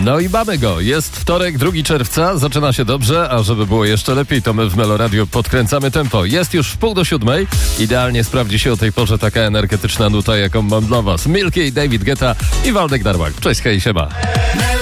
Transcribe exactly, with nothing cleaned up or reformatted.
No i mamy go. Jest wtorek, drugiego czerwca. Zaczyna się dobrze, a żeby było jeszcze lepiej, to my w Melo Radio podkręcamy tempo. Jest już w pół do siódmej. Idealnie sprawdzi się o tej porze taka energetyczna nuta, jaką mam dla was. Milky, David Guetta i Waldek Darłak. Cześć, hej, siema.